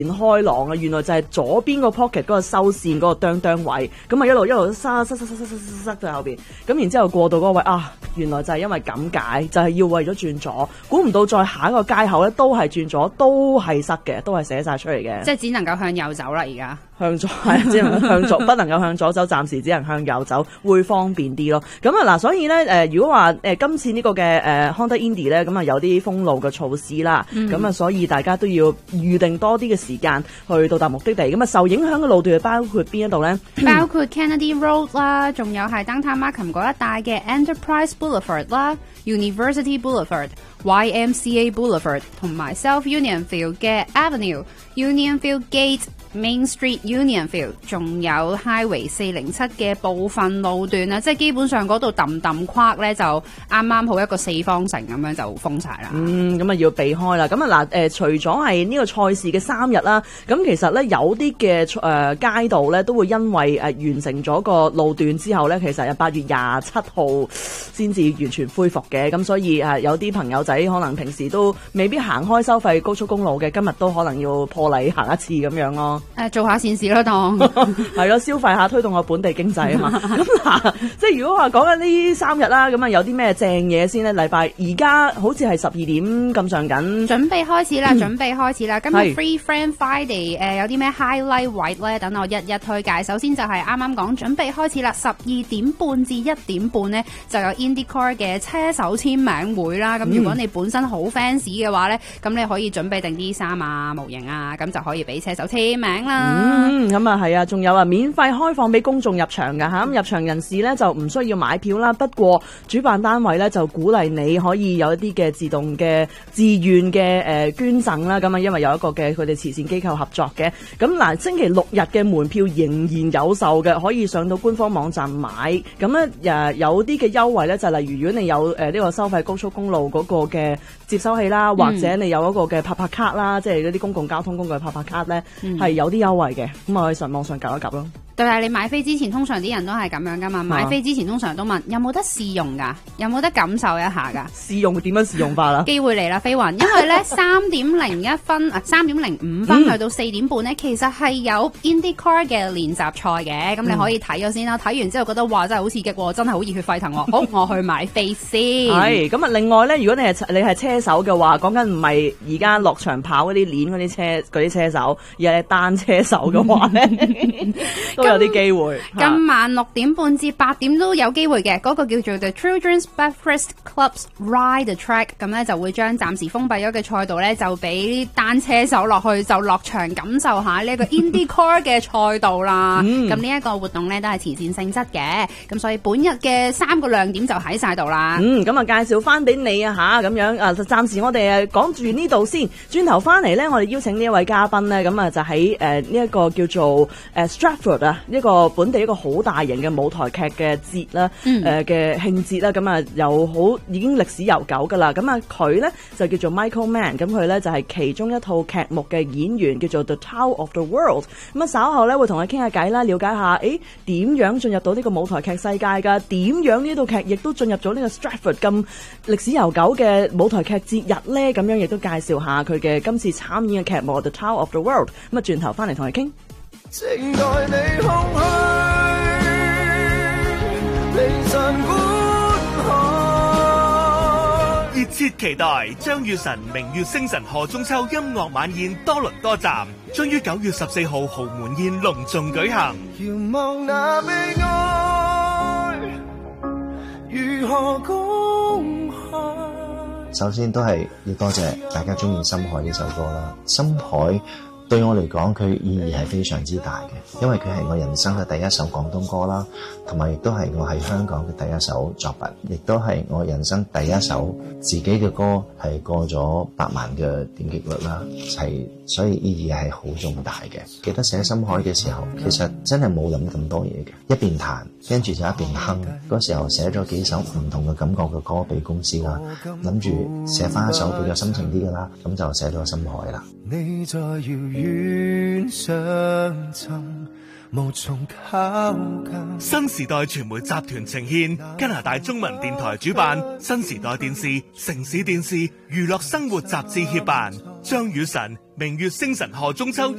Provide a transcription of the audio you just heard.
開朗啊，原來就係左邊個 pocket 嗰個收線嗰個哚位，咁啊一路塞到後邊，咁然之後過到嗰個位啊，原來就係因為咁解，就係要為咗轉左，估唔到再下一個街口咧都係轉左，都係塞嘅，都係寫晒出嚟嘅， 即係只能夠向右走啦，而家向左係只能向左，不能夠向左走，暫時只能向右走，會方便啲咯。咁啊嗱，所以咧如果話今次呢個嘅Honda Indy 咧，咁啊有啲封路嘅措施啦，咁啊所以大家都要預定多啲嘅時間去到達目的地。咁啊受影響嘅路段包括邊一度咧？ 包括 Kennedy Road 啦，仲有係 Downtown Markham 嗰一帶嘅 Enterprise Boulevard 啦、University Boulevard、YMCA Boulevard 同埋 South Unionville 嘅 Avenue、Unionville Gate、Main Street、Unionville， 仲有 Highway 407嘅部分路段啊，即係基本上嗰度揼框咧就啱啱好一個四方城咁樣就封晒啦。 咁啊要避開啦。咁啊嗱，除咗係呢個賽事嘅3日啦，咁其實咧有啲嘅街道咧都會因為完成咗個路段之後咧，其實係8月27號先至完全恢復嘅。咁所以有啲朋友仔可能平時都未必行開收費高速公路嘅，今日都可能要破例行一次咁樣咯。 做下善事咯，當係咯，消費下推動個本地經濟啊嘛。咁嗱，即係如果話講緊呢3日啦，咁啊有啲咩正嘢先咧？禮拜而家好似係12點咁上緊， 準備開始啦，準備開始啦。今日 Free Friend Friday 有啲咩 highlight 位咧？等我一一推介。首先就係啱啱講準備開始啦，12點半至1點半咧就有 IndyCar 嘅車手簽名會啦。咁如果你本身好 fans 嘅話咧，咁你可以準備定啲衫啊、模型啊，咁就可以俾車手簽名啦。 咁啊係啊，仲有免費開放俾公眾入場噶吓，咁入場人士咧就唔需要買票啦。不過主辦單位咧就鼓勵你可以有一啲嘅自動嘅自願嘅捐贈啦。咁啊，因為有一個嘅佢哋慈善機構合作嘅。咁嗱，星期6日嘅門票仍然有售嘅，可以上到官方網站買。咁咧有啲嘅優惠咧，就例如如果你有呢個收費高速公路嗰個嘅接收器啦，或者你有一個嘅拍卡啦，即係嗰啲公共交通工具拍卡咧，係有啲優惠嘅。咁我可以上網上搞一搞咯。 對啊，你買飛之前通常啲人都係咁樣噶嘛，買飛之前通常都問有冇得試用噶，有冇得感受一下噶？ 試用點樣試用法啦？ 機會嚟啦，飛雲，因為咧3:05去到4點半咧，其實係有 IndyCar 嘅練習賽嘅，咁你可以睇咗先啦。睇完之後覺得哇真係好刺激喎，真係好熱血沸騰喎，好，我去買飛先。 係咁啊！另外咧，如果你係車手嘅話，講緊唔係而家落場跑嗰啲鏈嗰啲車手，而係單車手嘅話咧，都有啲機會。 今晚6點半至8點都有機會嘅，嗰個叫做 The Children's Bathurst Club's Ride the Track， 咁咧就會將暫時封閉咗嘅賽道咧，就俾單車手落去就落場感受下呢個 IndyCar 嘅賽道啦。咁呢一個活動咧都係慈善性質嘅，咁所以本日嘅3個亮點就喺晒度啦。 咁啊介紹翻俾你啊吓，咁樣啊，暫時我哋講住呢度先，轉頭翻嚟咧，我哋邀請呢一位嘉賓咧，咁啊就喺呢一個叫做Stratford 啊，一個本地一個好大型嘅舞台劇嘅節啦，嘅慶節啦，咁啊已經歷史悠久噶啦。咁啊佢咧就叫做 Michael Mann， 咁佢咧就係其中一套劇目嘅演員，叫做 The Tower of the World。咁啊稍後咧會同佢傾下偈啦，了解下點樣進入到呢個舞台劇世界噶，點樣呢套劇亦都進入咗呢個 Stratford 咁歷史悠久嘅舞台劇節日咧，咁樣亦都介紹下佢嘅今次參演嘅劇目 The Tower of the World。咁啊轉頭翻嚟同佢傾。 靜待你空虛，離場觀看。熱切期待張雨晨明月星辰賀中秋音樂晚宴多倫多站，將於9月14號豪門宴隆重舉行。遙望那悲哀，如何公開？ 首先都係要多謝大家中意《深海》呢首歌啦，《深海》對我嚟講，佢意義係非常之大嘅，因為佢係我人生嘅第一首廣東歌啦，同埋亦都係我喺香港嘅第一首作品，亦都係我人生第一首自己嘅歌，係過咗100萬嘅點擊率啦，所以意義係好重大嘅。記得寫《深海》嘅時候，其實真係冇諗咁多嘢嘅，一邊彈跟住就一邊哼。嗰時候寫咗幾首唔同嘅感覺嘅歌俾公司啦，諗住寫翻一首比較深情啲嘅啦，咁就寫咗《深海》啦。 你在遙遠上層， 無從靠近。 新時代傳媒集團呈獻，加拿大中文電台主辦，新時代電視、城市電視、娛樂生活雜誌協辦，張雨晨明月星辰賀中秋